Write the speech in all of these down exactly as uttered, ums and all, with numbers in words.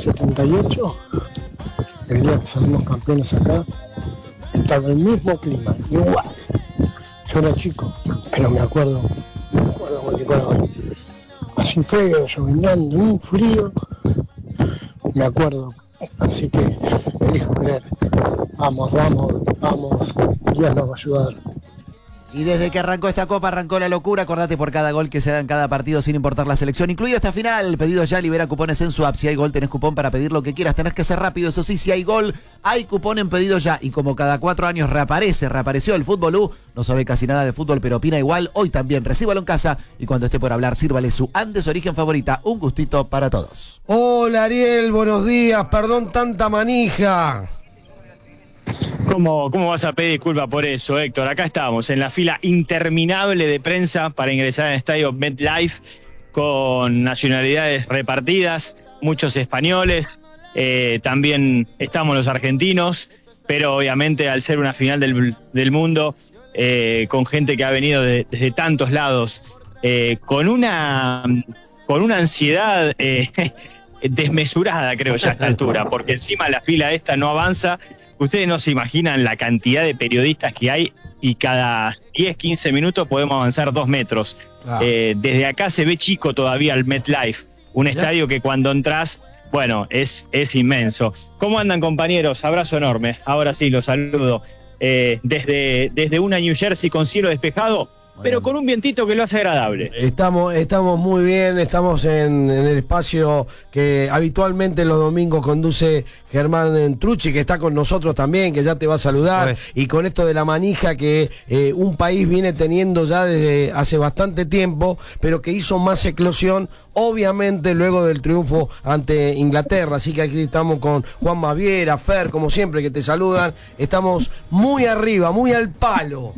setenta y ocho, el día que salimos campeones acá, estaba el mismo clima, igual. Yo era chico, pero me acuerdo, me acuerdo como si fuera hoy. Así feo, lloviznando, un frío, me acuerdo. Así que elijo creer. Vamos, vamos, vamos, Dios nos va a ayudar. Y desde que arrancó esta copa, arrancó la locura. Acordate por cada gol que se da en cada partido sin importar la selección, incluida esta final. Pedido ya, libera cupones en su app. Si hay gol, tenés cupón para pedir lo que quieras. Tenés que ser rápido, eso sí, si hay gol, hay cupón en Pedido Ya. Y como cada cuatro años reaparece, reapareció el Fútbol U. No sabe casi nada de fútbol, pero opina igual. Hoy también, recíbalo en casa. Y cuando esté por hablar, sírvale su Andes Origen favorita. Un gustito para todos. Hola Ariel, buenos días. Perdón tanta manija. ¿Cómo, ¿Cómo vas a pedir disculpas por eso, Héctor? Acá estamos, en la fila interminable de prensa para ingresar al estadio MetLife, con nacionalidades repartidas, muchos españoles, eh, también estamos los argentinos, pero obviamente al ser una final del, del mundo, eh, con gente que ha venido de, desde tantos lados, eh, con una, con una ansiedad eh, desmesurada, creo ya a esta altura, porque encima la fila esta no avanza. Ustedes no se imaginan la cantidad de periodistas que hay y cada diez, quince minutos podemos avanzar dos metros. Ah. Eh, desde acá se ve chico todavía el MetLife, un estadio que cuando entras, bueno, es, es inmenso. ¿Cómo andan, compañeros? Abrazo enorme. Ahora sí, los saludo. Eh, desde, desde una New Jersey con cielo despejado, bueno, pero con un vientito que lo hace agradable. Estamos, estamos muy bien, estamos en, en el espacio que habitualmente los domingos conduce Germán Trucci, que está con nosotros también, que ya te va a saludar, bueno. Y con esto de la manija que eh, un país viene teniendo ya desde hace bastante tiempo, pero que hizo más eclosión, obviamente luego del triunfo ante Inglaterra. Así que aquí estamos con Juan Baviera, Fer, como siempre, que te saludan. Estamos muy arriba, muy al palo.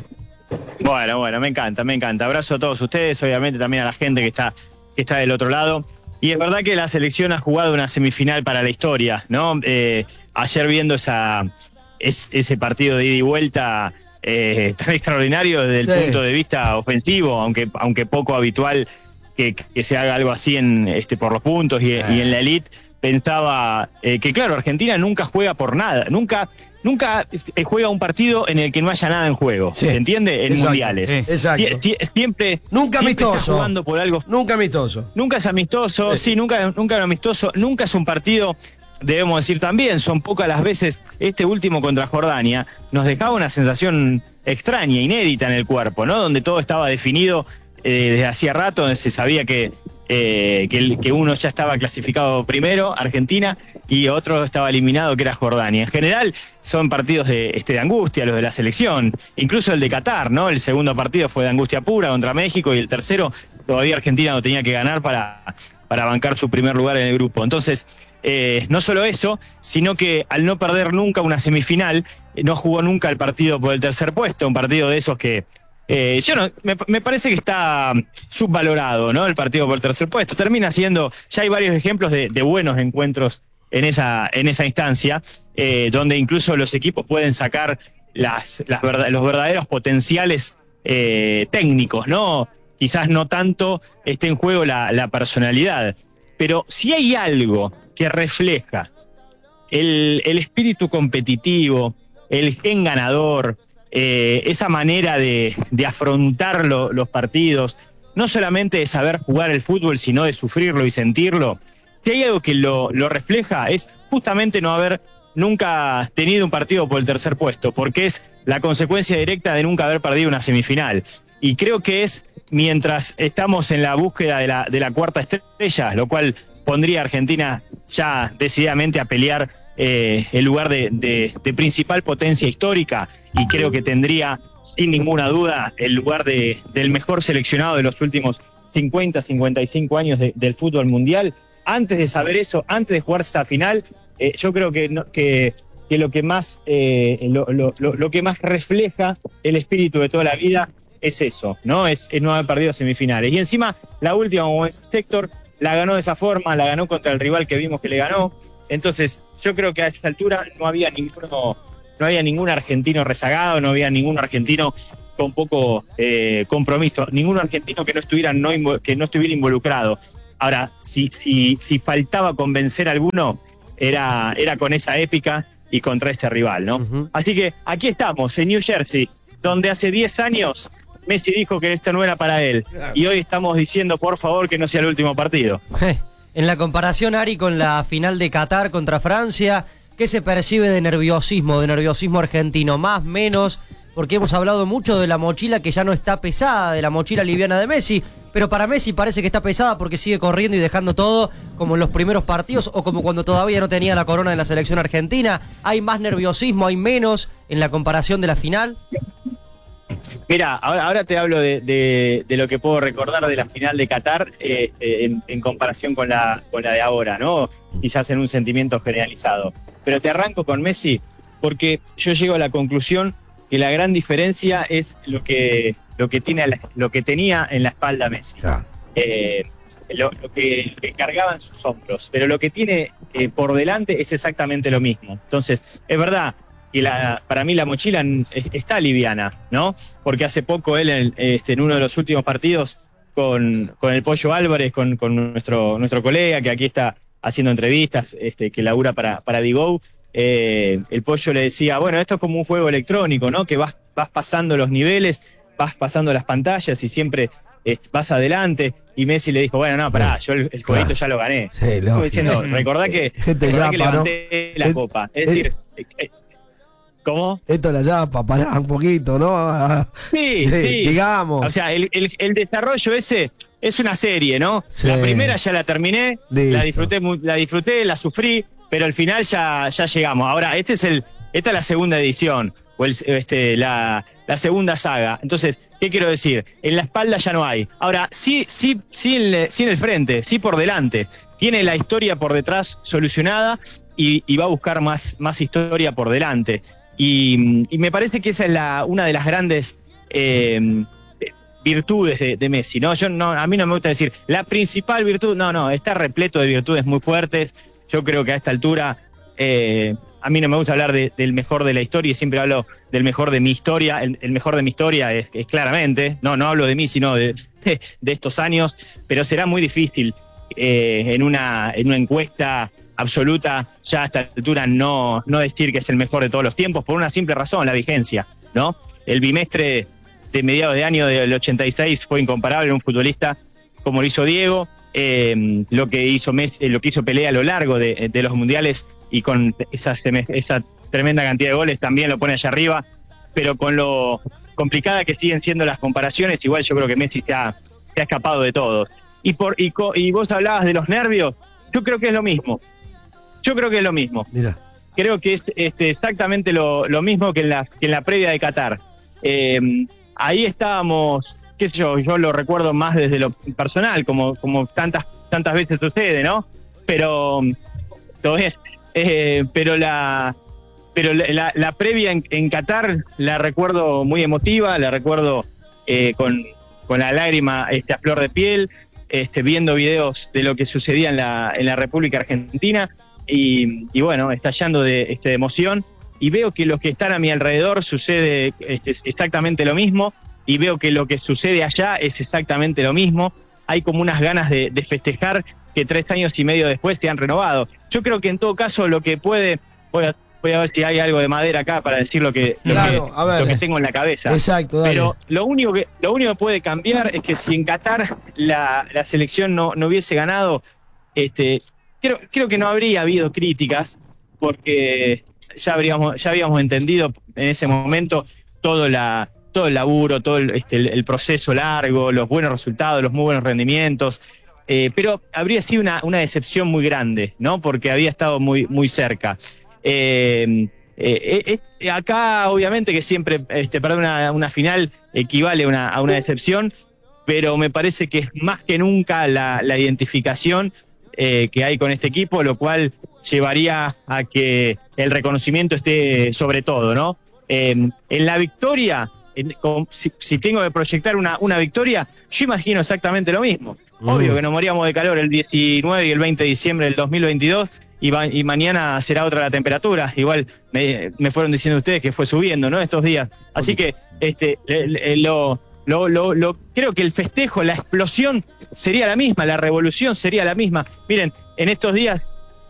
Bueno, bueno, me encanta, me encanta. Abrazo a todos ustedes, obviamente también a la gente que está, que está del otro lado. Y es verdad que la selección ha jugado una semifinal para la historia, ¿no? Eh, ayer viendo esa, es, ese partido de ida y vuelta eh, tan extraordinario desde el sí. punto de vista ofensivo, aunque, aunque poco habitual que, que se haga algo así en, este, por los puntos y, y en la elite, pensaba eh, que, claro, Argentina nunca juega por nada, nunca... Nunca juega un partido en el que no haya nada en juego, sí. ¿Se entiende? En Exacto. mundiales. Sí. Exacto. Sie siempre, nunca siempre amistoso. Está jugando por algo. Nunca amistoso. Nunca es amistoso, sí, sí nunca, nunca es amistoso. Nunca es un partido, debemos decir también, son pocas las veces. Este último contra Jordania nos dejaba una sensación extraña, inédita en el cuerpo, ¿no? Donde todo estaba definido eh, desde hacía rato, donde se sabía que, eh, que, el, que uno ya estaba clasificado primero, Argentina, y otro estaba eliminado, que era Jordania. En general son partidos de, este, de angustia, los de la selección, incluso el de Qatar, ¿no? El segundo partido fue de angustia pura contra México y el tercero todavía Argentina no tenía que ganar para, para bancar su primer lugar en el grupo. Entonces, eh, no solo eso, sino que al no perder nunca una semifinal, no jugó nunca el partido por el tercer puesto, un partido de esos que Eh, yo no, me, me parece que está subvalorado, ¿no? El partido por el tercer puesto. Termina siendo, ya hay varios ejemplos de, de buenos encuentros en esa, en esa instancia, eh, donde incluso los equipos pueden sacar las, las verdad, los verdaderos potenciales eh, técnicos, ¿no? Quizás no tanto esté en juego la, la personalidad, pero si hay algo que refleja el, el espíritu competitivo, el gen ganador, Eh, esa manera de, de afrontar lo, los partidos, no solamente de saber jugar el fútbol, sino de sufrirlo y sentirlo. Si hay algo que lo, lo refleja, es justamente no haber nunca tenido un partido por el tercer puesto, porque es la consecuencia directa de nunca haber perdido una semifinal. Y creo que es mientras estamos en la búsqueda de la, de la cuarta estrella, lo cual pondría a Argentina ya decididamente a pelear Eh, el lugar de, de, de principal potencia histórica, y creo que tendría sin ninguna duda el lugar de, del mejor seleccionado de los últimos cincuenta, cincuenta y cinco años de, del fútbol mundial. Antes de saber eso, antes de jugar esa final, eh, yo creo que, no, que, que lo que más eh, lo, lo, lo, lo que más refleja el espíritu de toda la vida es eso, ¿no? Es, es no haber perdido semifinales. Y encima, la última, como es Héctor, la ganó de esa forma, la ganó contra el rival que vimos que le ganó. Entonces, yo creo que a esta altura no había ninguno, no había ningún argentino rezagado, no había ningún argentino con poco eh, compromiso, ningún argentino que no estuviera no, que no estuviera involucrado. Ahora, si, si, si faltaba convencer a alguno, era, era con esa épica y contra este rival, ¿no? Uh-huh. Así que aquí estamos, en New Jersey, donde hace diez años Messi dijo que esto no era para él. Y hoy estamos diciendo, por favor, que no sea el último partido. En la comparación, Ari, con la final de Qatar contra Francia, ¿qué se percibe de nerviosismo, de nerviosismo argentino? Más, menos, porque hemos hablado mucho de la mochila que ya no está pesada, de la mochila liviana de Messi, pero para Messi parece que está pesada porque sigue corriendo y dejando todo como en los primeros partidos o como cuando todavía no tenía la corona de la selección argentina. ¿Hay más nerviosismo, hay menos en la comparación de la final? Mira, ahora, ahora te hablo de, de, de lo que puedo recordar de la final de Qatar eh, en, en comparación con la, con la de ahora, ¿no? Quizás en un sentimiento generalizado. Pero te arranco con Messi porque yo llego a la conclusión que la gran diferencia es lo que, lo que, tiene, lo que tenía en la espalda Messi. Claro. Eh, lo, lo, que, lo que cargaba en sus hombros. Pero lo que tiene eh, por delante es exactamente lo mismo. Entonces, es verdad que la, para mí la mochila está liviana, ¿no? Porque hace poco él, en, este, en uno de los últimos partidos, con, con el Pollo Álvarez, con, con nuestro, nuestro colega, que aquí está haciendo entrevistas, este, que labura para, para Digo, eh, el Pollo le decía, bueno, esto es como un juego electrónico, ¿no? Que vas, vas pasando los niveles, vas pasando las pantallas y siempre eh, vas adelante. Y Messi le dijo, bueno, no, pará, yo el, el jueguito ya lo gané. Sí, diciendo, recordá que, recordá que levanté la copa. Es decir... Eh, ¿Cómo? Esto la llapa, pará un poquito, ¿no? Sí, sí, sí. Digamos. O sea, el, el, el desarrollo ese es una serie, ¿no? Sí. La primera ya la terminé, Listo. la disfruté, la disfruté, la sufrí, pero al final ya, ya llegamos. Ahora, este es el, esta es la segunda edición, o el, este, la, la segunda saga. Entonces, ¿qué quiero decir? En la espalda ya no hay. Ahora, sí, sí, sí, en, sí en el frente, sí por delante. Tiene la historia por detrás solucionada y, y va a buscar más, más historia por delante. Y, y me parece que esa es la, una de las grandes eh, virtudes de, de Messi, ¿no? Yo no, a mí no me gusta decir la principal virtud, no, no, está repleto de virtudes muy fuertes. Yo creo que a esta altura, eh, a mí no me gusta hablar de, del mejor de la historia, y siempre hablo del mejor de mi historia. El, el mejor de mi historia es, es claramente, no, no hablo de mí, sino de, de, de estos años, pero será muy difícil eh, en, una, en una encuesta absoluta, ya a esta altura no, no decir que es el mejor de todos los tiempos, por una simple razón, la vigencia, ¿no? El bimestre de mediados de año del ochenta y seis fue incomparable, un futbolista como lo hizo Diego, eh, lo que hizo Messi, lo que hizo Pelé a lo largo de, de los mundiales y con esa, esa tremenda cantidad de goles también lo pone allá arriba, pero con lo complicada que siguen siendo las comparaciones, igual yo creo que Messi se ha, se ha escapado de todo. Y, por, y, y vos hablabas de los nervios, yo creo que es lo mismo. Yo creo que es lo mismo. Mira. Creo que es este, exactamente lo, lo mismo que en, la, que en la previa de Qatar. Eh, ahí estábamos, qué sé yo, yo lo recuerdo más desde lo personal, como, como tantas, tantas veces sucede, ¿no? Pero, entonces, eh, pero la, pero la, la, la previa en, en Qatar la recuerdo muy emotiva, la recuerdo eh, con, con la lágrima este, a flor de piel, este, viendo videos de lo que sucedía en la, en la República Argentina. Y, y bueno, estallando de, este, de emoción, y veo que los que están a mi alrededor sucede este, exactamente lo mismo, y veo que lo que sucede allá es exactamente lo mismo. Hay como unas ganas de, de festejar que tres años y medio después se han renovado. Yo creo que en todo caso lo que puede, voy a, voy a ver si hay algo de madera acá para decir lo que, lo, claro, que, a ver, lo que tengo en la cabeza. Exacto, dale. Pero lo único que lo único que puede cambiar es que si en Qatar la, la selección no, no hubiese ganado, este Creo, creo que no habría habido críticas, porque ya habríamos, ya habíamos entendido en ese momento todo, la, todo el laburo, todo el, este, el, el proceso largo, los buenos resultados, los muy buenos rendimientos, eh, pero habría sido una, una decepción muy grande, ¿no? Porque había estado muy, muy cerca. Eh, eh, eh, acá, obviamente, que siempre este, perder una, una final equivale a una, a una decepción, pero me parece que es más que nunca la, la identificación Eh, que hay con este equipo, lo cual llevaría a que el reconocimiento esté sobre todo, ¿no? Eh, en la victoria, en, con, si, si tengo que proyectar una, una victoria, yo imagino exactamente lo mismo. Mm. Obvio que nos moríamos de calor el diecinueve y el veinte de diciembre del dos mil veintidós, y, va, y mañana será otra la temperatura. Igual me, me fueron diciendo ustedes que fue subiendo, ¿no? Estos días. Así que este, lo, lo, lo, lo, creo que el festejo, la explosión sería la misma, la revolución sería la misma. Miren, en estos días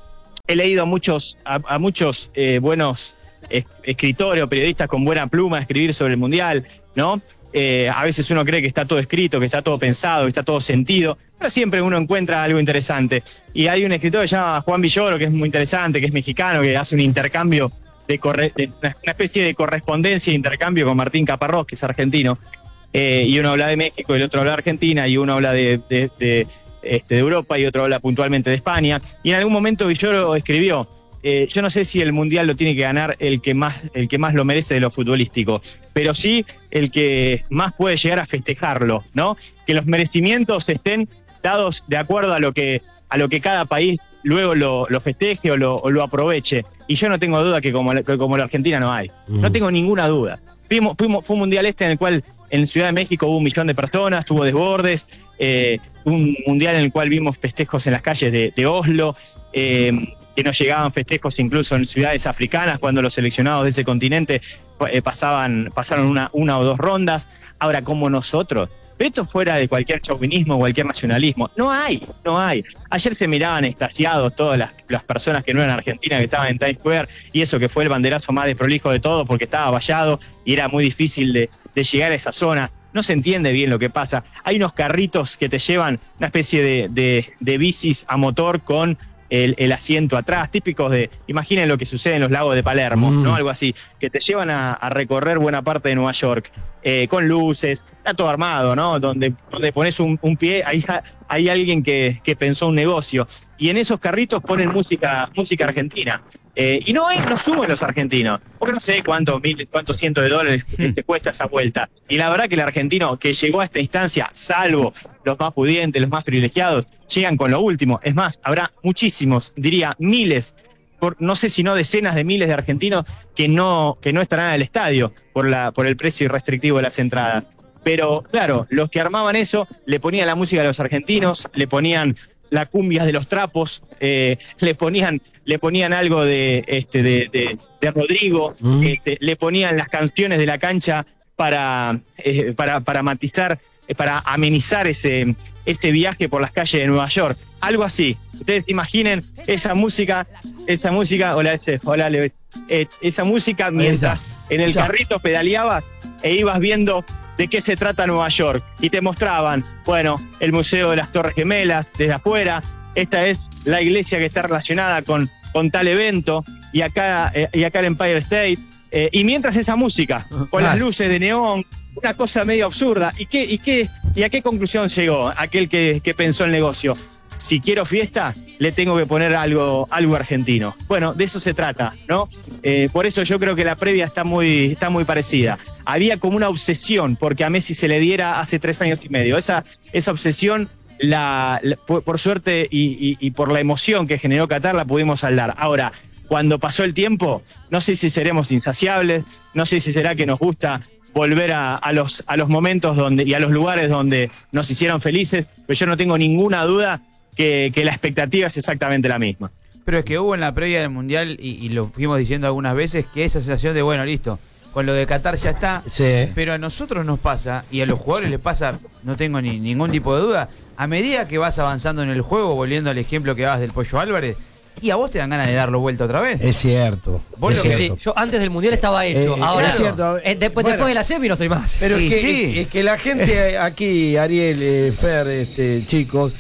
he leído a muchos, a, a muchos eh, buenos es, escritores o periodistas con buena pluma escribir sobre el Mundial, ¿no? Eh, a veces uno cree que está todo escrito, que está todo pensado, que está todo sentido, pero siempre uno encuentra algo interesante. Y hay un escritor que se llama Juan Villoro, que es muy interesante, que es mexicano, que hace un intercambio, de, corre, de una especie de correspondencia e intercambio con Martín Caparrós, que es argentino, eh, y uno habla de México, y el otro habla de Argentina, y uno habla de, de, de, este, de Europa, y otro habla puntualmente de España. Y en algún momento Villoro escribió, Eh, yo no sé si el Mundial lo tiene que ganar el que más el que más lo merece de lo futbolístico, pero sí el que más puede llegar a festejarlo, ¿no? Que los merecimientos estén dados de acuerdo a lo que a lo que cada país luego lo, lo festeje o lo, o lo aproveche. Y yo no tengo duda que como, que como la Argentina no hay. Mm. No tengo ninguna duda. Fuimos, fuimos, fue un Mundial este en el cual en Ciudad de México hubo un millón de personas, hubo desbordes, eh, un Mundial en el cual vimos festejos en las calles de, de Oslo, eh, que no llegaban festejos incluso en ciudades africanas cuando los seleccionados de ese continente eh, pasaban, pasaron una, una o dos rondas. Ahora, como nosotros, esto fuera de cualquier chauvinismo, cualquier nacionalismo, no hay, no hay. Ayer se miraban extasiados todas las, las personas que no eran argentinas, que estaban en Times Square, y eso que fue el banderazo más desprolijo de todo porque estaba vallado y era muy difícil de, de llegar a esa zona. No se entiende bien lo que pasa. Hay unos carritos que te llevan, una especie de, de, de bicis a motor con El, el asiento atrás, típicos de, imaginen lo que sucede en los lagos de Palermo, mm. ¿no? Algo así, que te llevan a, a recorrer buena parte de Nueva York, eh, con luces, está todo armado, ¿no? Donde, donde pones un, un pie, ahí hay alguien que, que pensó un negocio, y en esos carritos ponen música, música argentina. Eh, y no, es, no suben los argentinos, porque no sé cuántos mil, cuántos cientos de dólares mm. te cuesta esa vuelta. Y la verdad que el argentino que llegó a esta instancia, salvo los más pudientes, los más privilegiados, llegan con lo último. Es más, habrá muchísimos, diría miles, por, no sé si no decenas de miles de argentinos que no, que no estarán en el estadio por, la, por el precio irrestrictivo de las entradas. Pero claro, los que armaban eso le ponían la música a los argentinos, le ponían la cumbia de los trapos, eh, le ponían le ponían algo de este de, de, de Rodrigo, mm. este, le ponían las canciones de la cancha para, eh, para, para matizar, eh, para amenizar este, este viaje por las calles de Nueva York. Algo así. Ustedes imaginen esa música, esa música, hola este, hola Leo, eh, esa música mientras en el carrito pedaleabas e ibas viendo de qué se trata Nueva York, y te mostraban, bueno, el Museo de las Torres Gemelas desde afuera, esta es la iglesia que está relacionada con, con tal evento, y acá, eh, y acá el Empire State, eh, y mientras esa música, con las luces de neón, una cosa medio absurda. ¿Y qué, y qué, y a qué conclusión llegó aquel que, que pensó el negocio? Si quiero fiesta, le tengo que poner algo, algo argentino. Bueno, de eso se trata, ¿no? Eh, por eso yo creo que la previa está muy, está muy parecida. Había como una obsesión porque a Messi se le diera hace tres años y medio. Esa, esa obsesión, la, la, por, por suerte y, y, y por la emoción que generó Qatar, la pudimos saldar. Ahora, cuando pasó el tiempo, no sé si seremos insaciables, no sé si será que nos gusta volver a, a, los, a los momentos donde, y a los lugares donde nos hicieron felices, pero yo no tengo ninguna duda que, que la expectativa es exactamente la misma. Pero es que hubo en la previa del Mundial, y, y lo fuimos diciendo algunas veces, que esa sensación de, bueno, listo, con lo de Qatar ya está, sí. Pero a nosotros nos pasa, y a los jugadores les pasa, no tengo ni, ningún tipo de duda, a medida que vas avanzando en el juego, volviendo al ejemplo que dabas del Pollo Álvarez, y a vos te dan ganas de darlo vuelta otra vez. Es cierto. ¿Vos es lo cierto. Sí, yo antes del Mundial estaba hecho. Eh, Ahora es cierto. eh, después, bueno, después de la semi no estoy más. Pero sí, es, que, sí. es que la gente aquí, Ariel, eh, Fer, este, chicos,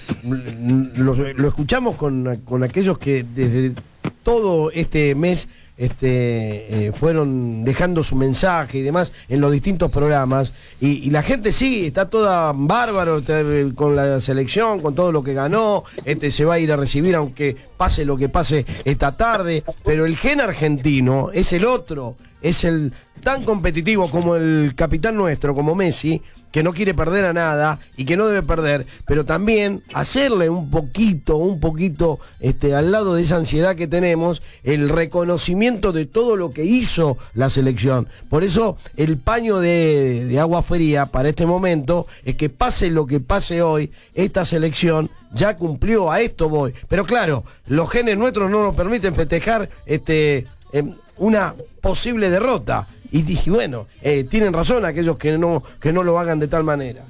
lo, lo escuchamos con, con aquellos que desde todo este mes este, eh, fueron dejando su mensaje y demás en los distintos programas, y, y la gente sí, está toda bárbaro está, con la selección, con todo lo que ganó, este se va a ir a recibir aunque pase lo que pase esta tarde, pero el gen argentino es el otro, es el tan competitivo como el capitán nuestro, como Messi, que no quiere perder a nada y que no debe perder, pero también hacerle un poquito, un poquito este, al lado de esa ansiedad que tenemos, el reconocimiento de todo lo que hizo la selección. Por eso el paño de, de agua fría para este momento es que pase lo que pase hoy, esta selección ya cumplió, a esto voy. Pero claro, los genes nuestros no nos permiten festejar este, una posible derrota. Y dije, bueno, eh, tienen razón aquellos que no, que no lo hagan de tal manera.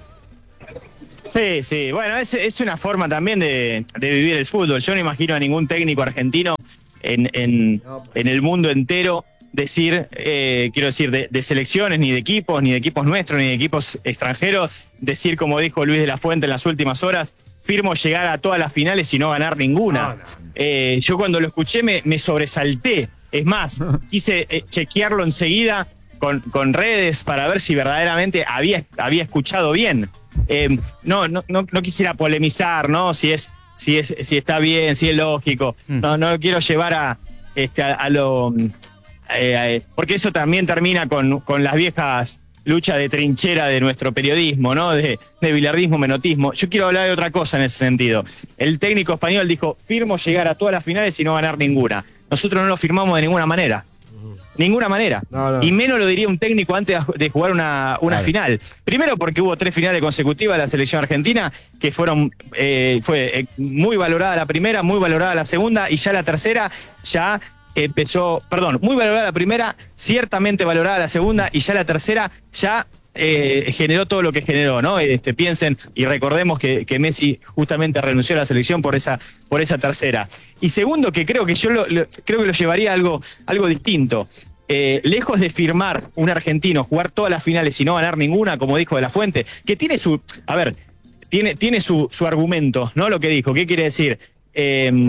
Sí, sí, bueno, es, es una forma también de, de vivir el fútbol. Yo no imagino a ningún técnico argentino en, en, en el mundo entero decir, eh, quiero decir, de, de selecciones, ni de equipos, ni de equipos nuestros, ni de equipos extranjeros, decir, como dijo Luis de la Fuente en las últimas horas, firmo llegar a todas las finales y no ganar ninguna. No, no. Eh, yo cuando lo escuché me, me sobresalté. Es más, quise eh, chequearlo enseguida con, con redes para ver si verdaderamente había, había escuchado bien. Eh, no, no, no, no quisiera polemizar, ¿no? Si es, si es, si está bien, si es lógico. No, no lo quiero llevar a, este, a, a lo eh, porque eso también termina con, con las viejas luchas de trinchera de nuestro periodismo, ¿no? De, de bilardismo, menotismo. Yo quiero hablar de otra cosa en ese sentido. El técnico español dijo, firmo llegar a todas las finales y no ganar ninguna. Nosotros no lo firmamos de ninguna manera. Ninguna manera. No, no. Y menos lo diría un técnico antes de jugar una, una claro. final. Primero porque hubo tres finales consecutivas de la selección argentina que fueron eh, fue eh, muy valorada la primera, muy valorada la segunda y ya la tercera ya empezó, perdón, muy valorada la primera, ciertamente valorada la segunda y ya la tercera ya eh, generó todo lo que generó, ¿no? Este, piensen y recordemos que, que Messi justamente renunció a la selección por esa, por esa tercera. Y segundo, que creo que yo lo, lo, creo que lo llevaría a algo, algo distinto. Eh, lejos de firmar un argentino, jugar todas las finales y no ganar ninguna, como dijo de la Fuente, que tiene su, a ver, tiene, tiene su, su argumento, ¿no? Lo que dijo, ¿qué quiere decir? Eh,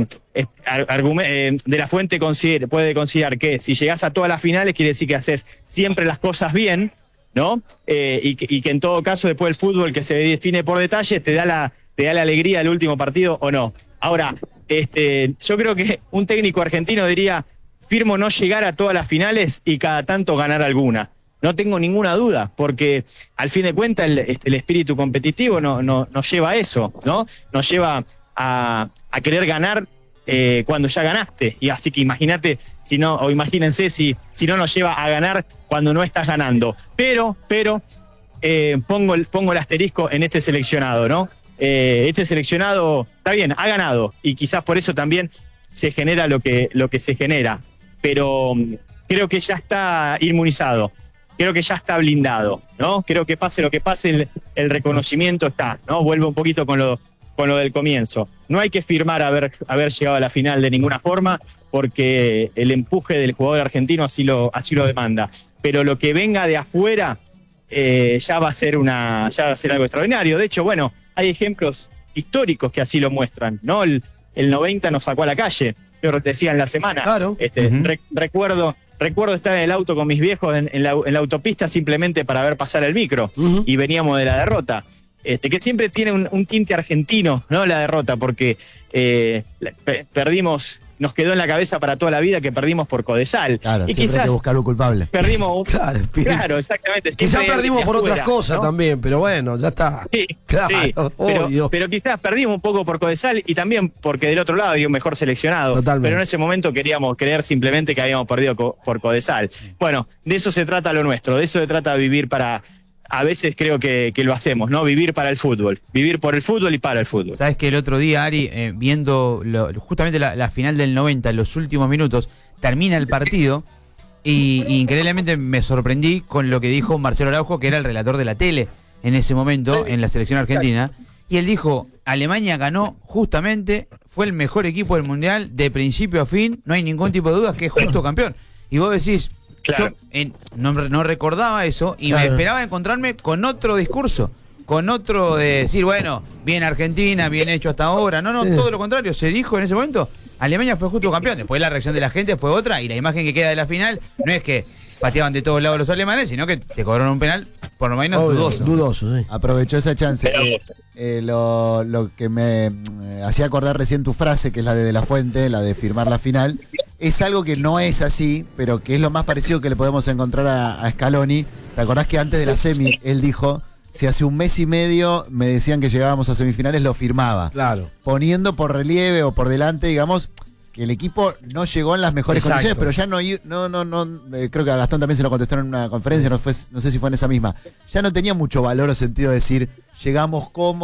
eh, de la Fuente considera, puede considerar que si llegás a todas las finales quiere decir que haces siempre las cosas bien, ¿no? Eh, y, que, y que en todo caso después el fútbol que se define por detalles te da la, te da la alegría del último partido o no. Ahora, este, yo creo que un técnico argentino diría, firmo no llegar a todas las finales y cada tanto ganar alguna. No tengo ninguna duda, porque al fin de cuentas el, el espíritu competitivo no, no, nos lleva a eso, ¿no? Nos lleva a, a querer ganar eh, cuando ya ganaste. Y así que imagínate, si no, o imagínense si, si no nos lleva a ganar cuando no estás ganando. Pero, pero, eh, pongo, el, pongo el asterisco en este seleccionado, ¿no? Eh, este seleccionado, está bien, ha ganado, y quizás por eso también se genera lo que, lo que se genera. Pero creo que ya está inmunizado, creo que ya está blindado, ¿no? Creo que pase lo que pase, el, el reconocimiento está, ¿no? Vuelvo un poquito con lo, con lo del comienzo. No hay que firmar haber, haber llegado a la final de ninguna forma, porque el empuje del jugador argentino así lo, así lo demanda. Pero lo que venga de afuera eh, ya va a ser una, ya va a ser algo extraordinario. De hecho, bueno, hay ejemplos históricos que así lo muestran, ¿no? El, el noventa nos sacó a la calle. Yo te decía en la semana, claro. este, uh-huh. re, recuerdo, recuerdo estar en el auto con mis viejos en, en, la, en la autopista simplemente para ver pasar el micro, uh-huh. y veníamos de la derrota, este, que siempre tiene un, un tinte argentino, ¿no? La derrota, porque eh, pe- perdimos, nos quedó en la cabeza para toda la vida que perdimos por Codesal. Claro, y siempre quizás hay que buscar un culpable. Perdimos un, claro, claro, exactamente. Quizás perdimos por afuera, otras cosas, ¿no? También, pero bueno, ya está. Sí, claro, sí, pero, pero quizás perdimos un poco por Codesal y también porque del otro lado había un mejor seleccionado. Totalmente. Pero en ese momento queríamos creer simplemente que habíamos perdido co- por Codesal. Bueno, de eso se trata lo nuestro, de eso se trata vivir para... A veces creo que, que lo hacemos, ¿no? Vivir para el fútbol. Vivir por el fútbol y para el fútbol. Sabes que el otro día, Ari, eh, viendo lo, justamente la, la final del noventa, en los últimos minutos, termina el partido y, y increíblemente me sorprendí con lo que dijo Marcelo Araujo, que era el relator de la tele en ese momento, en la selección argentina. Y él dijo, Alemania ganó justamente, fue el mejor equipo del Mundial de principio a fin, no hay ningún tipo de dudas que es justo campeón. Y vos decís... Claro. Yo eh, no, no recordaba eso y claro. me esperaba encontrarme con otro discurso, con otro de decir, bueno, bien Argentina, bien hecho hasta ahora. No, no, sí. Todo lo contrario. Se dijo en ese momento, Alemania fue justo campeón. Después la reacción de la gente fue otra y la imagen que queda de la final no es que pateaban de todos lados los alemanes, sino que te cobraron un penal por lo menos Obvio, dudoso. Dudoso, sí. Aprovechó esa chance. Eh, eh, lo, lo que me eh, hacía acordar recién tu frase, que es la de De la Fuente, la de firmar la final, es algo que no es así, pero que es lo más parecido que le podemos encontrar a, a Scaloni. ¿Te acordás que antes de la semi él dijo, si hace un mes y medio me decían que llegábamos a semifinales, lo firmaba? Claro. Poniendo por relieve o por delante, digamos, que el equipo no llegó en las mejores Exacto. condiciones, pero ya no, no, no, no eh, creo que a Gastón también se lo contestaron en una conferencia, no, fue, no sé si fue en esa misma. Ya no tenía mucho valor o sentido decir, llegamos como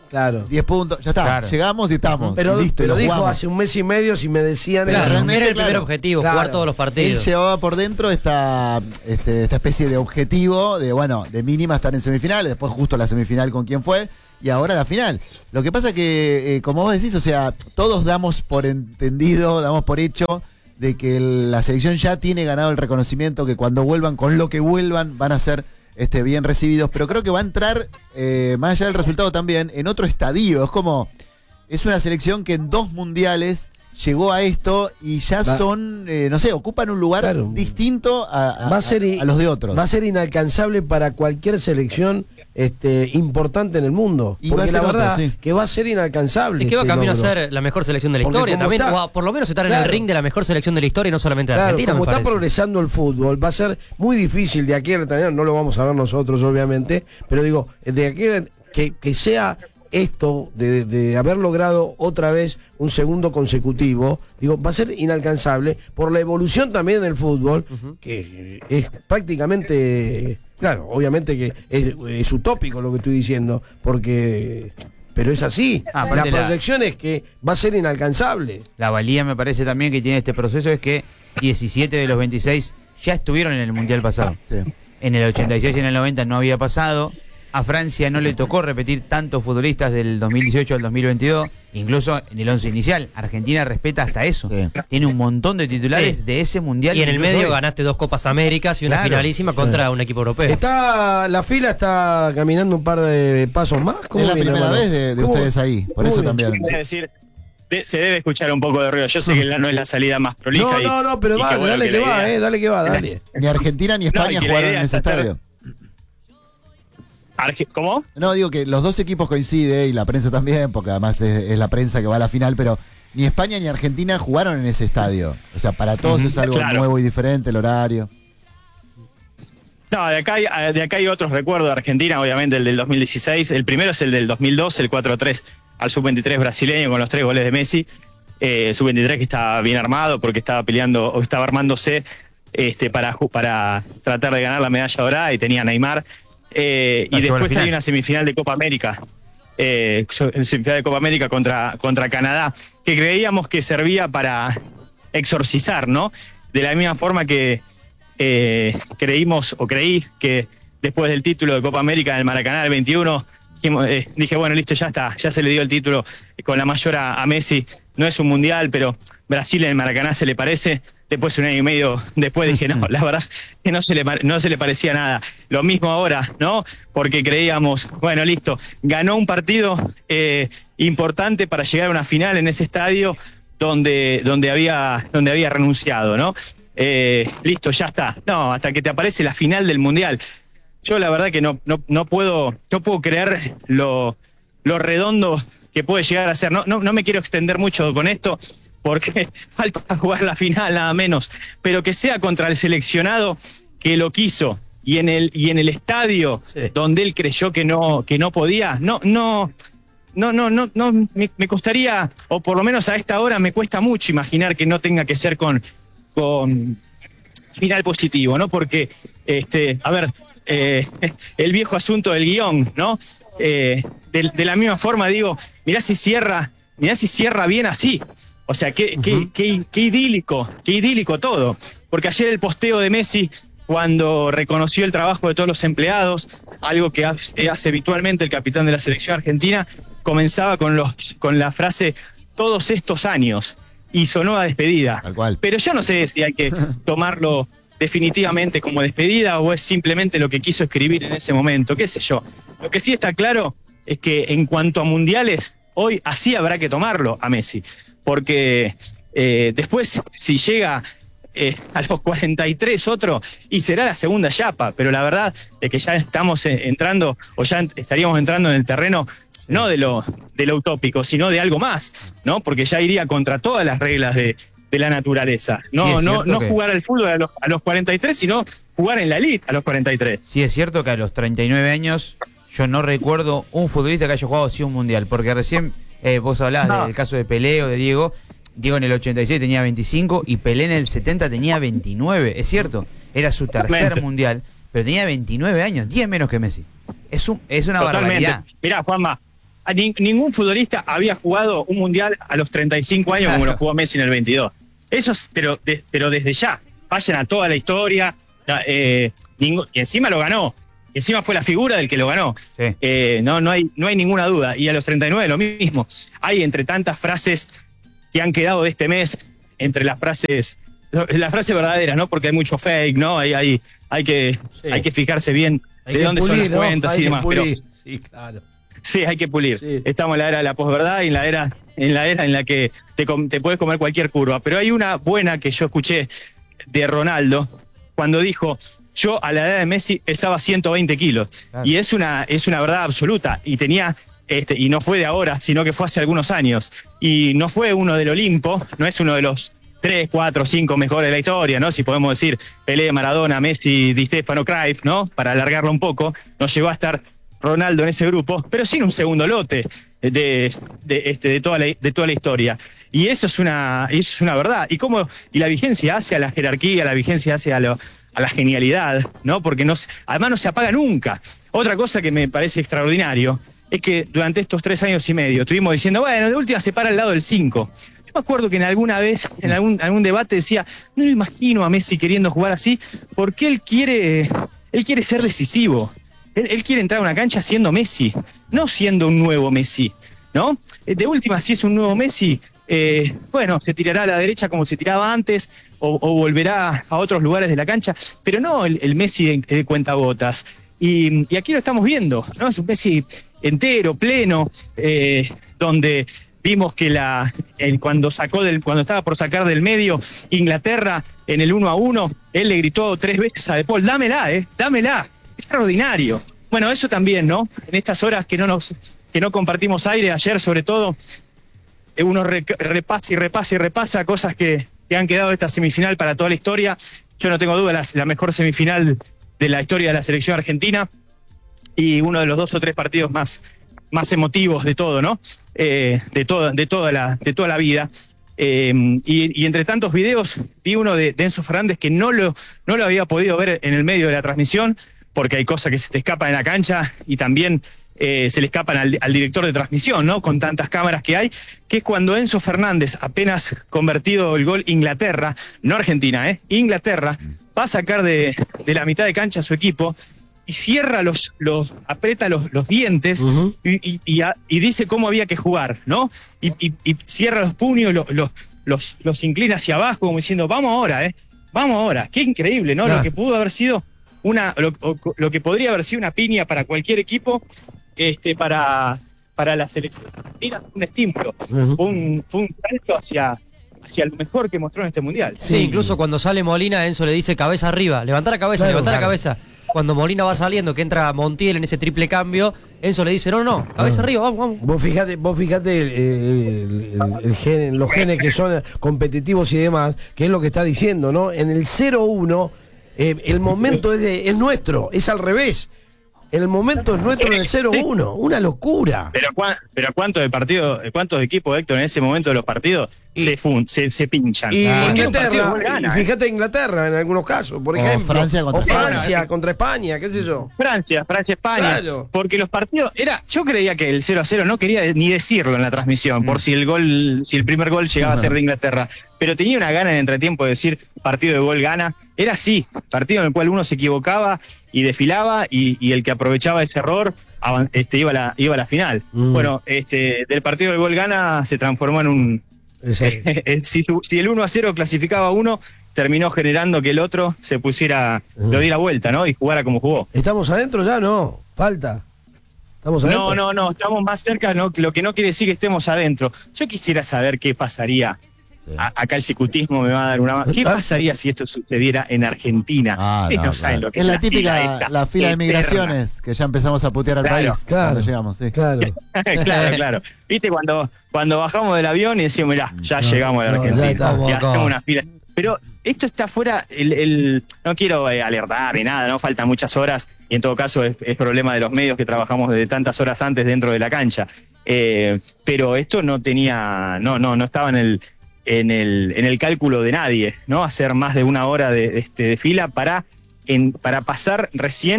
Claro. diez puntos, ya está, Claro. llegamos y estamos. Pero, listo, y pero lo dijo jugamos. hace un mes y medio, si me decían Claro, eso. era el primer claro. objetivo, Claro. jugar todos los Él partidos. llevaba por dentro esta, este, esta especie de objetivo de, bueno, de mínima estar en semifinales, después justo la semifinal con quién fue, y ahora la final. Lo que pasa que, eh, como vos decís, o sea, todos damos por entendido, damos por hecho de que el- la selección ya tiene ganado el reconocimiento, que cuando vuelvan, con lo que vuelvan, van a ser este, bien recibidos, pero creo que va a entrar, eh, más allá del resultado también, en otro estadio. Es como, es una selección que en dos mundiales llegó a esto y ya Va- son, eh, no sé, ocupan un lugar Claro. distinto a, a- Va a ser, a- a los de otros. Va a ser inalcanzable para cualquier selección este, importante en el mundo. Y va Porque a ser la otro, verdad sí. que va a ser inalcanzable. Es que va este camino a logro. ser la mejor selección de la Porque historia como también, está- o a- por lo menos estar en el Claro. ring de la mejor selección de la historia y no solamente de Claro, Argentina, como me está parece. progresando el fútbol, va a ser muy difícil de aquí a la no lo vamos a ver nosotros, obviamente, pero digo, de aquí a- que, que sea esto de, de haber logrado otra vez un segundo consecutivo, digo, va a ser inalcanzable por la evolución también del fútbol, que es prácticamente, claro, obviamente que es, es utópico lo que estoy diciendo, porque, pero es así, Ah, la aparte la- proyección es que va a ser inalcanzable. La valía me parece también que tiene este proceso es que diecisiete de los veintiséis ya estuvieron en el Mundial pasado. Sí. En el ochenta y seis y en el noventa no había pasado. A Francia no le tocó repetir tantos futbolistas del dos mil dieciocho al dos mil veintidós, incluso en el once inicial. Argentina respeta hasta eso. Sí. Tiene un montón de titulares Sí. de ese Mundial. Y en el incluso medio hoy. ganaste dos Copas Américas y una Claro. finalísima contra un equipo europeo. Está, la fila está caminando un par de pasos más. ¿Cómo Es la viene, primera hermano? vez de, de ¿Cómo- ustedes ahí, por cómo eso viene? también. Es decir, de- se debe escuchar un poco de ruido. Yo sé que la- no es la salida más prolija. No, y- no, no, pero y va, que bueno, dale que, la va, idea- eh, dale que va, dale. Ni Argentina ni No, España y que la jugaron idea en ese es tratar- estadio. Arge- ¿Cómo? No, digo que los dos equipos coinciden y la prensa también, porque además es, es la prensa que va a la final, pero ni España ni Argentina jugaron en ese estadio. O sea, para todos Ujú, es algo claro. nuevo y diferente, el horario. No, de acá, hay, de acá hay otros recuerdos de Argentina, obviamente el del dos mil dieciséis. El primero es el del dos mil dos, el cuatro tres al sub veintitrés brasileño con los tres goles de Messi. Eh, sub veintitrés que estaba bien armado porque estaba peleando o estaba armándose este, para, ju- para tratar de ganar la medalla dorada y tenía a Neymar. Eh, La y llevó a la después final. hay una semifinal de Copa América. Eh, so- semifinal de Copa América contra, contra Canadá, que creíamos que servía para exorcizar, ¿no? De la misma forma que eh, creímos o creí que después del título de Copa América del Maracaná del veintiuno, dijimos, eh, dije, bueno, listo, ya está, ya se le dio el título con la mayor a, a Messi. No es un mundial, pero Brasil en el Maracaná se le parece. Después, un año y medio después, dije, no, la verdad que no se le, pare- no se le parecía nada. Lo mismo ahora, ¿no? Porque creíamos, bueno, listo, ganó un partido eh, importante para llegar a una final en ese estadio donde, donde, había, donde había renunciado, ¿no? Eh, listo, ya está. No, hasta que te aparece la final del mundial. Yo la verdad que no, no, no puedo, no puedo creer lo, lo redondo que puede llegar a ser. No, no, no me quiero extender mucho con esto, porque falta jugar la final, nada menos. Pero que sea contra el seleccionado que lo quiso y en el, y en el estadio Sí. donde él creyó que no, que no podía, no, no. No, no, no, no, me, me costaría, o por lo menos a esta hora me cuesta mucho imaginar que no tenga que ser con, con final positivo, ¿no? Porque, este, a ver, eh, el viejo asunto del guión, ¿no? Eh, de, de la misma forma digo, mirá si cierra, mirá si cierra bien así. O sea, qué, qué, qué, qué idílico, qué idílico todo. Porque ayer el posteo de Messi, cuando reconoció el trabajo de todos los empleados, algo que hace, hace habitualmente el capitán de la selección argentina, comenzaba con, los, con la frase todos estos años y sonó a despedida. Tal cual. Pero yo no sé si hay que tomarlo definitivamente como despedida o es simplemente lo que quiso escribir en ese momento, qué sé yo. Lo que sí está claro es que en cuanto a mundiales, hoy así habrá que tomarlo a Messi, porque eh, después si llega eh, a los cuarenta y tres otro y será la segunda chapa, pero la verdad es que ya estamos eh, entrando o ya ent- estaríamos entrando en el terreno no de lo, de lo utópico, sino de algo más, ¿no? Porque ya iría contra todas las reglas de, de la naturaleza. No, Sí, es no, cierto no que- jugar al fútbol a los, a los cuarenta y tres, sino jugar en la elite a los cuarenta y tres. Sí, es cierto que a los treinta y nueve años yo no recuerdo un futbolista que haya jugado así un mundial, porque recién eh, vos hablás No. del caso de Pelé o de Diego. Diego en el ochenta y seis tenía veinticinco y Pelé en el setenta tenía veintinueve. Es cierto, era su tercer Totalmente. mundial, pero tenía veintinueve años, diez menos que Messi. Es, un, es una Totalmente. barbaridad. Mirá, Juanma, a ni- ningún futbolista había jugado un mundial a los treinta y cinco años como lo jugó Messi en el veintidós. Eso es, pero, de- pero desde ya, vayan a toda la historia, la- eh, ningún- y encima lo ganó, encima fue la figura del que lo ganó. Sí. Eh, no, no, hay, no hay ninguna duda. Y a los treinta y nueve lo mismo. Hay entre tantas frases que han quedado de este mes, entre las frases, las frases verdaderas, ¿no? Porque hay mucho fake, ¿no? Hay, hay, hay, que, Sí. hay que fijarse bien Hay de que dónde son pulir, las ¿no? cuentas Hay y que demás. Pero pulir. Sí, claro. sí, hay que pulir. Sí. Estamos en la era de la posverdad y en la era, en la era en la que te, com- te puedes comer cualquier curva. Pero hay una buena que yo escuché de Ronaldo cuando dijo: yo a la edad de Messi pesaba ciento veinte kilos. Claro. Y es una, es una verdad absoluta. Y tenía, este, y no fue de ahora, sino que fue hace algunos años. Y no fue uno del Olimpo, no es uno de los tres, cuatro, cinco mejores de la historia, ¿no? Si podemos decir Pelé, Maradona, Messi, Di Stéfano, Cruyff, ¿no? Para alargarlo un poco, no llegó a estar Ronaldo en ese grupo, pero sin un segundo lote de, de, este, de, toda, la, de toda la historia. Y eso es una, eso es una verdad. Y cómo, y la vigencia hace a la jerarquía, la vigencia hace a, lo, a la genialidad, ¿no? Porque no, se- además no se apaga nunca. Otra cosa que me parece extraordinario es que durante estos tres años y medio estuvimos diciendo, bueno, de última se para al lado del cinco. Yo me acuerdo que en alguna vez, en algún, algún debate decía, no lo imagino a Messi queriendo jugar así, porque él quiere, él quiere ser decisivo. Él, él quiere entrar a una cancha siendo Messi, no siendo un nuevo Messi, ¿no? Eh, De última, si es un nuevo Messi, eh, bueno, se tirará a la derecha como se tiraba antes, o, o volverá a otros lugares de la cancha, pero no el, el Messi de, de cuentagotas. Y, y aquí lo estamos viendo, ¿no? Es un Messi entero, pleno, eh, donde vimos que la, el, cuando sacó del, cuando estaba por sacar del medio Inglaterra en el uno a uno, él le gritó tres veces a De Paul, dámela, eh, dámela. Extraordinario. Bueno, eso también, ¿no? En estas horas que no nos, que no compartimos aire, ayer sobre todo, eh, uno re- repasa y repasa y repasa cosas que, que han quedado de esta semifinal para toda la historia. Yo no tengo duda, la, la mejor semifinal de la historia de la selección argentina y uno de los dos o tres partidos más, más emotivos de todo, ¿no? Eh, de, toda, de, toda la, de toda la vida. Eh, y, y entre tantos videos, vi uno de, de Enzo Fernández que no lo, no lo había podido ver en el medio de la transmisión, porque hay cosas que se te escapan en la cancha y también eh, se le escapan al, al director de transmisión, ¿no? Con tantas cámaras que hay, que es cuando Enzo Fernández, apenas convertido el gol Inglaterra, no Argentina, ¿eh? Inglaterra, va a sacar de, de la mitad de cancha a su equipo y cierra los, los aprieta los, los dientes Ujú. y, y, y, a- y dice cómo había que jugar, ¿no? Y, y- y cierra los puños, lo- lo- los, los inclina hacia abajo, como diciendo, vamos ahora, ¿eh? Vamos ahora. Qué increíble, ¿no? Claro. Lo que pudo haber sido una, lo, o- lo que podría haber sido una piña para cualquier equipo, este, para, para la selección argentina, un estímulo, Ujú. fue un, fue un salto hacia, hacia lo mejor que mostró en este mundial. Sí, incluso cuando sale Molina, Enzo le dice cabeza arriba, levanta la cabeza, Claro, levanta la claro. cabeza. Cuando Molina va saliendo, que entra Montiel en ese triple cambio, Enzo le dice, no, no, cabeza arriba, vamos, vamos. Vos fijate, vos fijate el, el- el- el gen- los genes que son competitivos y demás, que es lo que está diciendo, ¿no? En el cero uno, eh, el momento es, de, es nuestro, es al revés. El momento es nuestro en el cero uno, una locura. Pero, cuán- pero ¿cuántos de partido, cuántos equipos, Héctor, en ese momento de los partidos Y- se, fun- se, se pinchan? Y Porque un partido Inglaterra, gol gana, y ¿eh? fíjate Inglaterra en algunos casos, por O ejemplo. Francia contra o España. Francia contra España, qué sé yo. Francia, Francia, España. Claro. Porque los partidos. Era, yo creía que el cero a cero no quería ni decirlo en la transmisión, por si el gol, si el primer gol llegaba a ser de Inglaterra. Pero tenía una gana en entretiempo de decir partido de gol gana. Era así, partido en el cual uno se equivocaba y desfilaba, y, y el que aprovechaba ese error avan- este, iba, a la, iba a la final. Mm. Bueno, este, del partido del gol gana se transformó en un. Exacto. si, tu- si el uno a cero clasificaba a uno, terminó generando que el otro se pusiera, lo diera vuelta, ¿no? Y jugara como jugó. ¿Estamos adentro ya? No, falta. ¿Estamos adentro? No, no, no, estamos más cerca, no, lo que no quiere decir que estemos adentro. Yo quisiera saber qué pasaría. A- acá el cicutismo me va a dar una mano. ¿Qué Ah. pasaría si esto sucediera en Argentina? Ah, Ustedes no, no saben claro. lo que Es la fila típica, esta la fila de eterna. migraciones, que ya empezamos a putear al Claro, país Claro, cuando llegamos. Sí. claro. claro, claro. Viste cuando, cuando bajamos del avión y decimos, mirá, ya No, llegamos a la no, ya Argentina. estamos Ya acá. hacemos una fila. Pero esto está fuera, el, el- no quiero eh, alertar ni nada, no faltan muchas horas, y en todo caso es, es problema de los medios que trabajamos desde tantas horas antes dentro de la cancha. Eh, pero esto no tenía, no, no, no estaba en el, en el, en el cálculo de nadie, ¿no? Hacer más de una hora de, este, de fila para, en, para pasar recién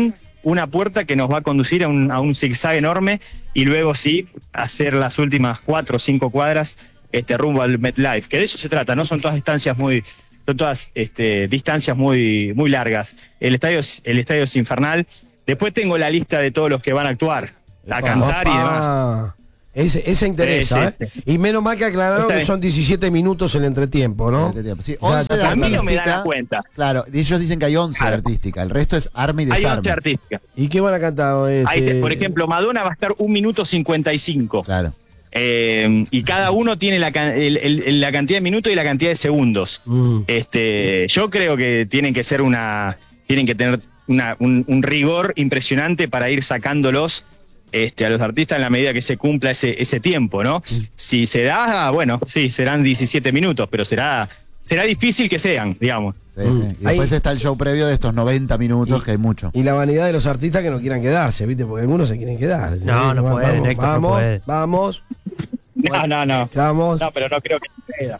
una puerta que nos va a conducir a un, a un zigzag enorme y luego sí hacer las últimas cuatro o cinco cuadras este, rumbo al MetLife, que de eso se trata, ¿no? Son todas distancias muy, son todas este, distancias muy, muy largas. El estadio, es, el estadio es infernal. Después tengo la lista de todos los que van a actuar, a cantar y demás. Ese, ese interesa, Ese, ¿eh? Y menos mal que aclararon que son diecisiete minutos el entretiempo, ¿no? El entretiempo, sí. O sea, once de a mí no me dan artística. la cuenta. Claro, ellos dicen que hay once Claro. de artística, el resto es arma y Hay desarme. once artísticas. ¿Y qué van a cantar? Este... Hay, por ejemplo, Madonna va a estar un minuto cincuenta y cinco. Claro. Eh, y cada uno tiene la, can- el- el- la cantidad de minutos y la cantidad de segundos. Mm. Este, yo creo que tienen que ser una, tienen que tener una- un, un rigor impresionante para ir sacándolos este, a los artistas en la medida que se cumpla ese, ese tiempo, ¿no? Si se da, bueno, sí, serán diecisiete minutos, pero será, será difícil que sean, digamos. Sí, sí. Y después Ahí- está el show previo de estos noventa minutos, Y- que hay mucho. Y la vanidad de los artistas que no quieran quedarse, ¿viste? Porque algunos se quieren quedar. No, no Va- pueden, vamos, Héctor, no vamos, puede. vamos, No, no, no. vamos. No, pero no creo que suceda.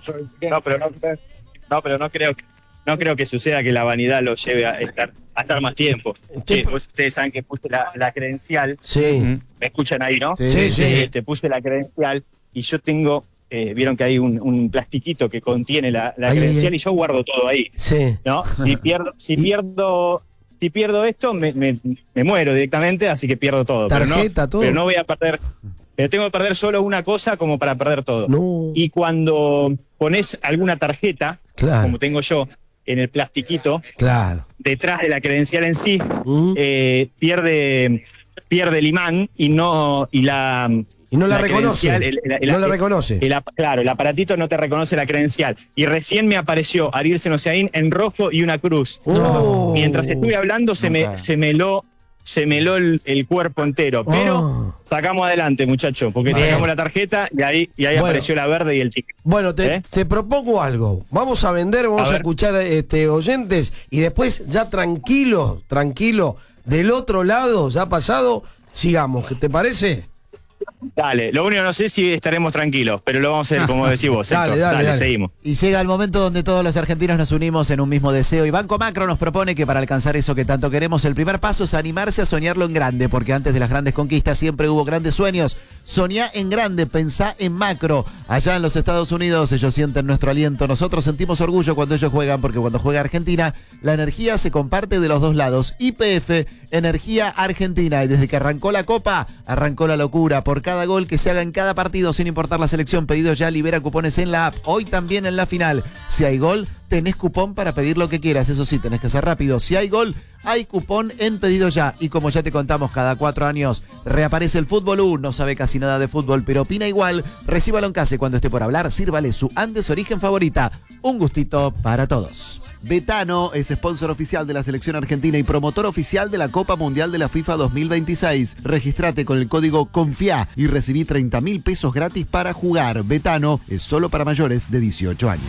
No, pero no, no, pero no creo que no creo que suceda que la vanidad lo lleve a estar a estar más tiempo. Sí. Sí, ustedes saben que puse la, la credencial. Sí. Me escuchan ahí, ¿no? Sí, sí, sí. Este, puse la credencial y yo tengo, eh, vieron que hay un, un plastiquito que contiene la, la Ahí, credencial ahí. y yo guardo todo ahí, Sí. ¿no? Si pierdo, si Y- pierdo, si pierdo esto, me, me, me muero directamente, así que pierdo todo. Pero no- Tarjeta, todo. Pero no voy a perder, pero tengo que perder solo una cosa como para perder todo. No. Y cuando pones alguna tarjeta, Claro. como tengo yo, en el plastiquito, Claro. detrás de la credencial en sí, Mm. eh, pierde, pierde el imán y no, y la Y no la reconoce. credencial, el- el- el- No la reconoce. el ap- claro, el aparatito no te reconoce la credencial. Y recién me apareció Ariel Senosiaín en rojo y una cruz. No. Mientras estuve hablando se me, se me heló, se me heló el, el cuerpo entero. Pero Oh. sacamos adelante, muchachos, porque Bien. sacamos la tarjeta y ahí, y ahí Bueno. apareció la verde y el ticket. Bueno, te, ¿Eh? te propongo algo. Vamos a vender, vamos A a, ver. escuchar este, oyentes y después ya tranquilo, tranquilo, del otro lado, ya pasado, sigamos. ¿Qué te parece? Dale, lo único no sé si estaremos tranquilos, pero lo vamos a hacer como decís vos, Dale, Héctor. dale, dale. seguimos. Y llega el momento donde todos los argentinos nos unimos en un mismo deseo y Banco Macro nos propone que para alcanzar eso que tanto queremos, el primer paso es animarse a soñarlo en grande, porque antes de las grandes conquistas siempre hubo grandes sueños. Soñá en grande, pensá en macro. Allá en los Estados Unidos ellos sienten nuestro aliento, nosotros sentimos orgullo cuando ellos juegan, porque cuando juega Argentina, la energía se comparte de los dos lados. Y P F, Energía Argentina, y desde que arrancó la Copa, arrancó la locura. Por cada gol que se haga en cada partido, sin importar la selección, pedido ya, libera cupones en la app. Hoy también en la final. Si hay gol, tenés cupón para pedir lo que quieras. Eso sí, tenés que ser rápido. Si hay gol, hay cupón en pedido ya. Y como ya te contamos, cada cuatro años reaparece el Fútbol U. No sabe casi nada de fútbol, pero opina igual. Recíbalo en casa y cuando esté por hablar, sírvale su Andes Origen favorita. Un gustito para todos. Betano es sponsor oficial de la selección argentina y promotor oficial de la Copa Mundial de la FIFA dos mil veintiséis. Registrate con el código CONFIA y recibí treinta mil pesos gratis para jugar. Betano es solo para mayores de dieciocho años.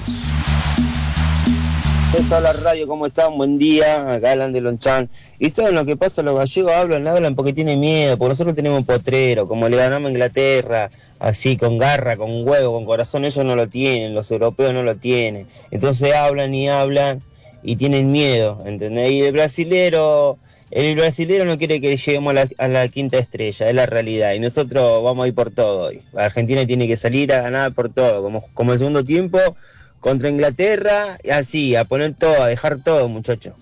Hola radio, ¿cómo están? Buen día, acá Alan de Lonchan. ¿Y saben lo que pasa? Los gallegos hablan, hablan porque tienen miedo, porque nosotros tenemos un potrero, como le ganamos a Inglaterra, así con garra, con huevo, con corazón, ellos no lo tienen, los europeos no lo tienen. Entonces hablan y hablan y tienen miedo, ¿entendés? Y el brasilero, el brasilero no quiere que lleguemos a la, a la quinta estrella, es la realidad. Y nosotros vamos a ir por todo hoy. Argentina tiene que salir a ganar por todo, como, como el segundo tiempo contra Inglaterra, así, a poner todo, a dejar todo, muchachos.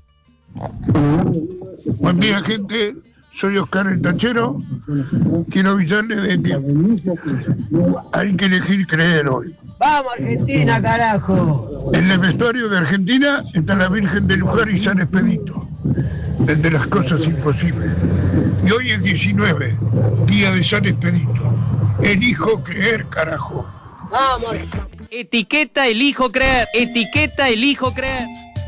Buen día, gente. Soy Oscar el Tachero. Quiero avisarles de que hay que elegir creer hoy. ¡Vamos, Argentina, carajo! En el vestuario de Argentina está la Virgen de Luján y San Expedito, el de las cosas imposibles. Y hoy es diecinueve, día de San Expedito. Elijo creer, carajo. ¡Vamos! Etiqueta elijo creer, etiqueta elijo creer.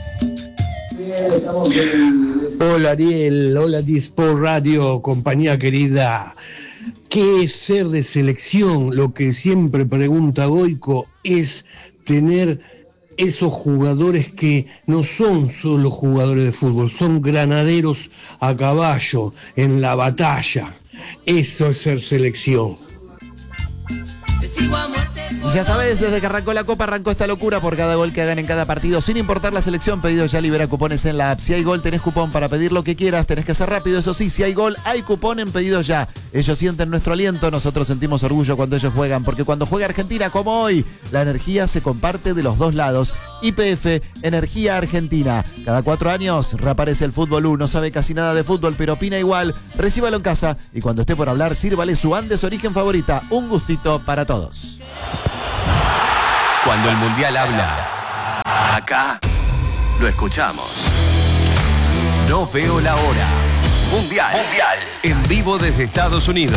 Hola Ariel, hola Disport Radio, compañía querida. ¿Qué es ser de selección? Lo que siempre pregunta Goico es tener esos jugadores que no son solo jugadores de fútbol, son granaderos a caballo en la batalla. Eso es ser selección. Ya sabes, desde que arrancó la Copa, arrancó esta locura por cada gol que hagan en cada partido. Sin importar la selección, pedidos ya, libera cupones en la app. Si hay gol, tenés cupón para pedir lo que quieras. Tenés que ser rápido, eso sí, si hay gol, hay cupón en pedidos ya. Ellos sienten nuestro aliento, nosotros sentimos orgullo cuando ellos juegan. Porque cuando juega Argentina, como hoy, la energía se comparte de los dos lados. Y P F, Energía Argentina. Cada cuatro años reaparece el Fútbol U. No sabe casi nada de fútbol, pero opina igual. Recíbalo en casa y cuando esté por hablar, sírvale su Andes Origen favorita. Un gustito para todos. Cuando el Mundial habla, acá lo escuchamos. No veo la hora. Mundial. Mundial. En vivo desde Estados Unidos.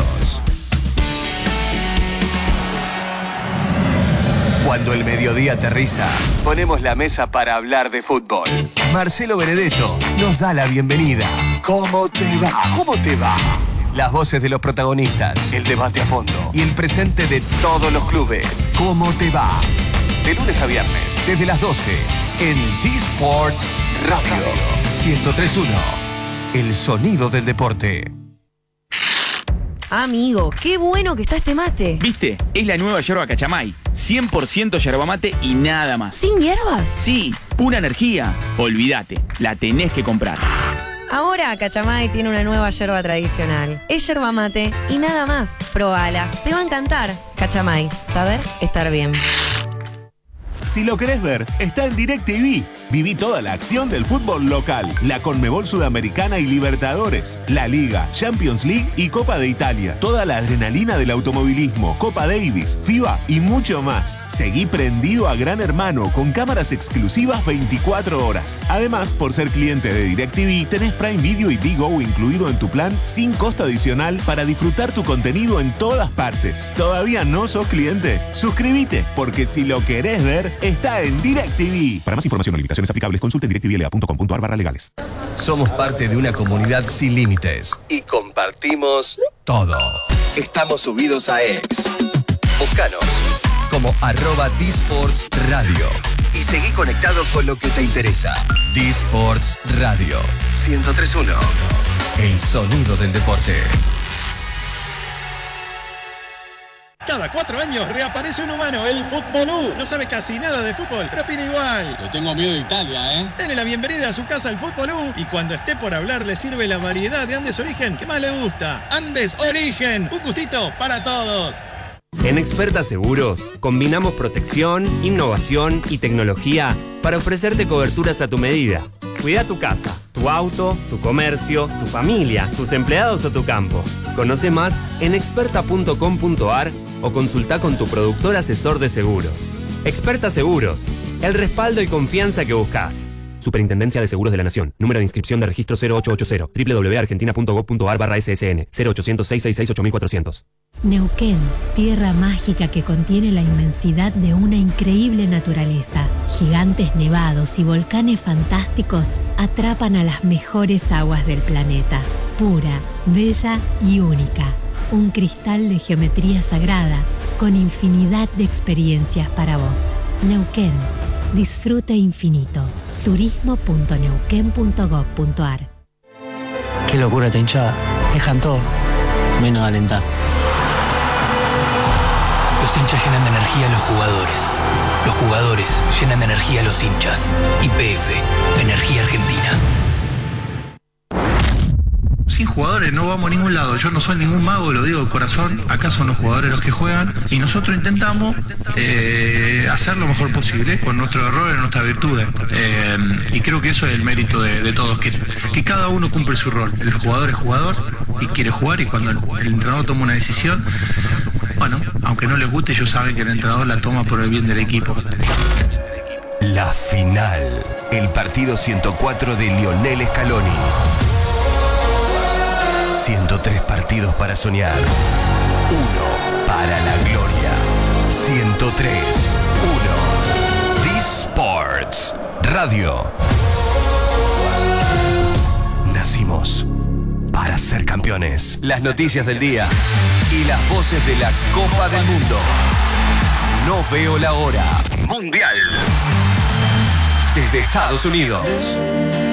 Cuando el mediodía aterriza, ponemos la mesa para hablar de fútbol. Marcelo Benedetto nos da la bienvenida. ¿Cómo te va? ¿Cómo te va? Las voces de los protagonistas, el debate a fondo y el presente de todos los clubes. ¿Cómo te va? De lunes a viernes, desde las doce, en D-Sports Radio ciento tres punto uno. El sonido del deporte. Amigo, qué bueno que está este mate. ¿Viste? Es la nueva yerba Cachamay. cien por ciento yerba mate y nada más. ¿Sin hierbas? Sí, pura energía. Olvídate, la tenés que comprar. Ahora Cachamay tiene una nueva yerba tradicional. Es yerba mate y nada más. Probala, te va a encantar. Cachamay, saber estar bien. Si lo querés ver, está en DirecTV. Viví toda la acción del fútbol local, la Conmebol Sudamericana y Libertadores, la Liga, Champions League y Copa de Italia. Toda la adrenalina del automovilismo, Copa Davis, FIBA y mucho más. Seguí prendido a Gran Hermano con cámaras exclusivas veinticuatro horas. Además, por ser cliente de DirecTV, tenés Prime Video y Digo incluido en tu plan sin costo adicional para disfrutar tu contenido en todas partes. ¿Todavía no sos cliente? Suscríbete, porque si lo querés ver, está en DirecTV. Para más información o limitaciones aplicables, consulte directvla punto com punto ar barra legales. Somos parte de una comunidad sin límites y compartimos todo. Estamos subidos a X. Búscanos como arroba D-Sports Radio y seguí conectado con lo que te interesa. D-Sports Radio ciento tres punto uno. El sonido del deporte. Cada cuatro años reaparece un humano, el Fútbol U. No sabe casi nada de fútbol, pero opina igual. Le tengo miedo de Italia, ¿eh? Dele la bienvenida a su casa al Fútbol U y cuando esté por hablar le sirve la variedad de Andes Origen que más le gusta. Andes Origen, un gustito para todos. En Experta Seguros, combinamos protección, innovación y tecnología para ofrecerte coberturas a tu medida. Cuida tu casa, tu auto, tu comercio, tu familia, tus empleados o tu campo. Conoce más en experta punto com punto ar o consulta con tu productor asesor de seguros. Experta Seguros, el respaldo y confianza que buscas. Superintendencia de Seguros de la Nación. Número de inscripción de registro cero ocho ocho cero. doble u doble u doble u punto argentina punto gob punto ar barra ese ese ene. cero ochocientos, seiscientos sesenta y seis, ocho mil cuatrocientos. Neuquén, tierra mágica que contiene la inmensidad de una increíble naturaleza. Gigantes nevados y volcanes fantásticos atrapan a las mejores aguas del planeta. Pura, bella y única. Un cristal de geometría sagrada con infinidad de experiencias para vos. Neuquén, disfrute infinito. turismo punto neuquén punto gob punto ar. Qué locura esta hinchada. Dejan todo, menos alentar. Los hinchas llenan de energía a los jugadores. Los jugadores llenan de energía a los hinchas. Y P F, Energía Argentina. Sin jugadores no vamos a ningún lado. Yo no soy ningún mago, lo digo de corazón. Acá son los jugadores los que juegan y nosotros intentamos eh, hacer lo mejor posible con nuestros errores, nuestras virtudes. Eh, y creo que eso es el mérito de, de todos, que, que cada uno cumple su rol. El jugador es jugador y quiere jugar, y cuando el, el entrenador toma una decisión, bueno, aunque no les guste, ellos saben que el entrenador la toma por el bien del equipo. La final. El partido ciento cuatro de Lionel Scaloni. ciento tres partidos para soñar. Uno para la gloria. ciento tres. Uno. D-Sports Radio. Nacimos para ser campeones. Las noticias del día y las voces de la Copa del Mundo. No veo la hora. Mundial. Desde Estados Unidos.